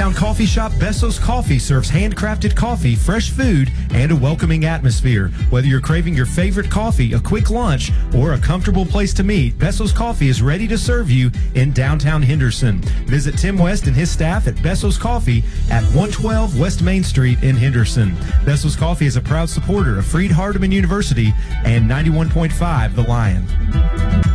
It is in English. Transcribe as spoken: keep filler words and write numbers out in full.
downtown coffee shop, Besso's Coffee serves handcrafted coffee, fresh food, and a welcoming atmosphere. Whether you're craving your favorite coffee, a quick lunch, or a comfortable place to meet, Besso's Coffee is ready to serve you in downtown Henderson. Visit Tim West and his staff at Besso's Coffee at one twelve West Main Street in Henderson. Besso's Coffee is a proud supporter of Freed Hardeman University and ninety-one point five The Lion.